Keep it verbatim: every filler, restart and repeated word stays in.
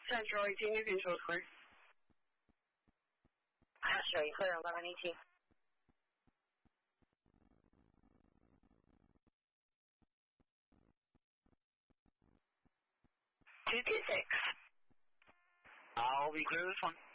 Central eighteen, you can show clear. Astro, clear eleven eighteen. two two six. I'll be clear this one.